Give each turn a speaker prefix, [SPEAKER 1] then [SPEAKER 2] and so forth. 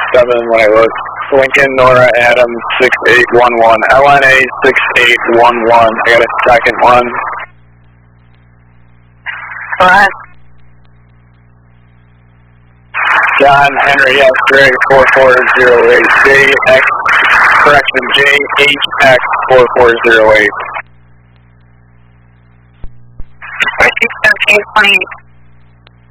[SPEAKER 1] when I look. Lincoln, Nora, Adam, 6811. LNA, 6811. I got a second one.
[SPEAKER 2] Go ahead.
[SPEAKER 1] John, Henry, X-ray, 4408. JX, correction, JHX, 4408.
[SPEAKER 2] 4617, 28.